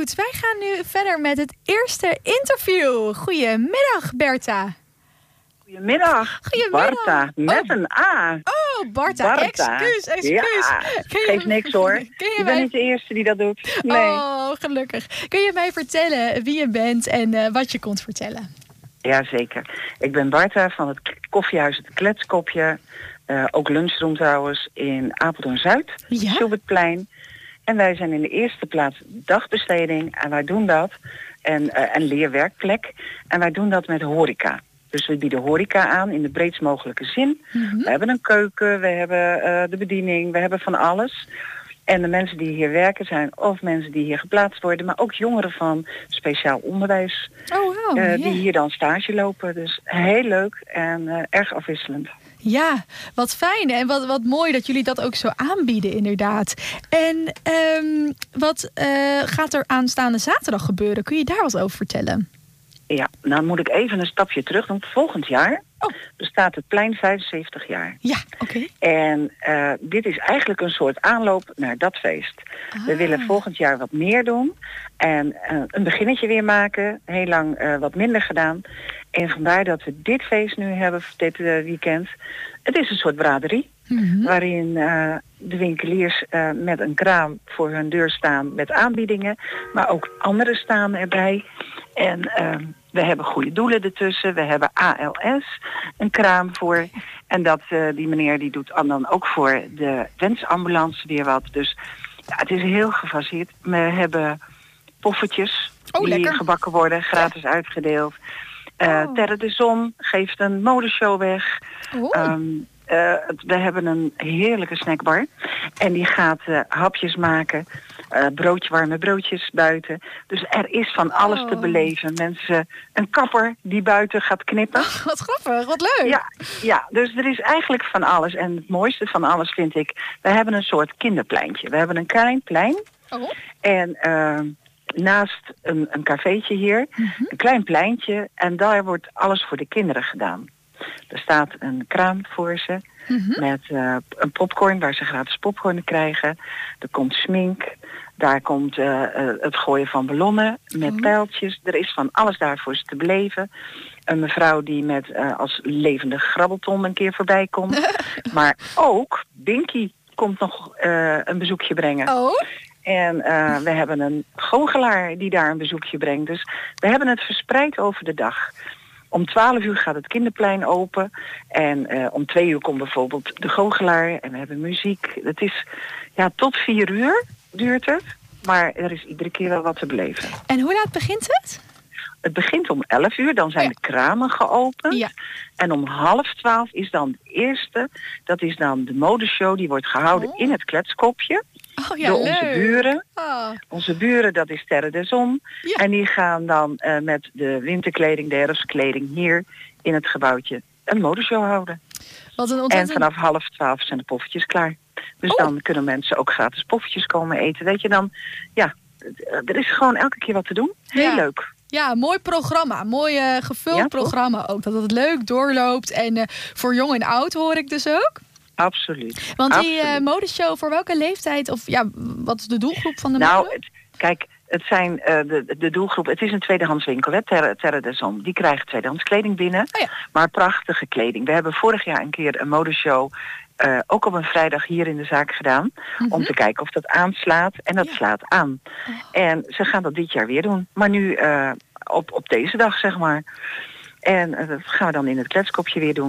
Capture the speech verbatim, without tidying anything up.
goed. Wij gaan nu verder met het eerste interview. Goedemiddag, Bertha. Goedemiddag. Goedemiddag. Barta, met oh. een A. Oh, Barta, Barta. excuus, excuus. Ja, geeft niks hoor. Ken je je mij... bent niet de eerste die dat doet. Nee. Oh, gelukkig. Kun je mij vertellen wie je bent en uh, wat je komt vertellen? Jazeker. Ik ben Barta van het koffiehuis Het Kletskopje. Uh, ook lunchroom trouwens in Apeldoorn-Zuid. Ja? Sjoerbertplein. En wij zijn in de eerste plaats dagbesteding. En wij doen dat. En uh, een leerwerkplek. En wij doen dat met horeca. Dus we bieden horeca aan in de breedst mogelijke zin. Mm-hmm. We hebben een keuken, we hebben uh, de bediening, we hebben van alles. En de mensen die hier werken zijn of mensen die hier geplaatst worden, maar ook jongeren van speciaal onderwijs. Oh, wow, uh, yeah. Die hier dan stage lopen. Dus heel leuk en uh, erg afwisselend. Ja, wat fijn en wat, wat mooi dat jullie dat ook zo aanbieden inderdaad. En um, wat uh, gaat er aanstaande zaterdag gebeuren? Kun je daar wat over vertellen? Ja, nou moet ik even een stapje terug doen. Volgend jaar oh. bestaat het plein vijfenzeventig jaar. Ja, oké. Okay. En uh, dit is eigenlijk een soort aanloop naar dat feest. Ah. We willen volgend jaar wat meer doen. En uh, een beginnetje weer maken. Heel lang uh, wat minder gedaan. En vandaar dat we dit feest nu hebben dit uh, weekend. Het is een soort braderie. Mm-hmm. Waarin uh, de winkeliers uh, met een kraam voor hun deur staan met aanbiedingen. Maar ook anderen staan erbij. En uh, we hebben goede doelen ertussen. We hebben A L S, een kraam voor. En dat uh, die meneer die doet dan ook voor de wensambulance weer wat. Dus ja, het is heel gefaseerd. We hebben poffertjes oh, die lekker. gebakken worden, gratis ja. uitgedeeld. Uh, oh. Terre de Zon geeft een modeshow weg. Oh. Um, uh, we hebben een heerlijke snackbar. En die gaat uh, hapjes maken. Uh, broodje, warme broodjes buiten. Dus er is van alles oh. te beleven. Mensen, een kapper die buiten gaat knippen. Oh, wat grappig, wat leuk. Ja, ja, dus er is eigenlijk van alles. En het mooiste van alles vind ik, we hebben een soort kinderpleintje. We hebben een klein plein. Oh. En uh, naast een, een cafeetje hier, mm-hmm. een klein pleintje. En daar wordt alles voor de kinderen gedaan. Er staat een kraam voor ze. Mm-hmm. Met uh, een popcorn waar ze gratis popcorn krijgen. Er komt smink. Daar komt uh, uh, het gooien van ballonnen met oh. pijltjes. Er is van alles daar voor ze te beleven. Een mevrouw die met uh, als levende grabbelton een keer voorbij komt. Maar ook Binky komt nog uh, een bezoekje brengen. Oh. En uh, we hebben een goochelaar die daar een bezoekje brengt. Dus we hebben het verspreid over de dag. Om twaalf uur gaat het kinderplein open. En uh, om twee uur komt bijvoorbeeld de goochelaar. En we hebben muziek. Het is ja, tot vier uur duurt het. Maar er is iedere keer wel wat te beleven. En hoe laat begint het? Het begint om elf uur. Dan zijn oh ja. de kramen geopend. Ja. En om half twaalf is dan de eerste. Dat is dan de modeshow. Die wordt gehouden oh. in het Kletskopje. Oh, ja, door leuk. onze buren. Oh. Onze buren, dat is Terre de Zon. Ja. En die gaan dan uh, met de winterkleding, de herfstkleding hier in het gebouwtje een modeshow houden. Wat een ontzettend... En vanaf half twaalf zijn de poffertjes klaar. Dus oh. dan kunnen mensen ook gratis poffertjes komen eten. Weet je dan, ja, er is gewoon elke keer wat te doen. Heel ja. leuk. Ja, mooi programma. Mooi uh, gevuld ja, programma ook. Dat het leuk doorloopt. En uh, voor jong en oud hoor ik dus ook. Absoluut. Want die Absoluut. Uh, modeshow, voor welke leeftijd? Of ja, wat is de doelgroep van de nou, mode? Het, kijk, het zijn uh, de, de doelgroep. Het is een tweedehandswinkel, hè, Terre, Terre de Zon. Die krijgen tweedehands kleding binnen. Oh ja. Maar prachtige kleding. We hebben vorig jaar een keer een modeshow uh, ook op een vrijdag hier in de zaak gedaan. Mm-hmm. Om te kijken of dat aanslaat. En dat ja. slaat aan. Oh. En ze gaan dat dit jaar weer doen. Maar nu uh, op, op deze dag, zeg maar. En uh, dat gaan we dan in het Kletskopje weer doen.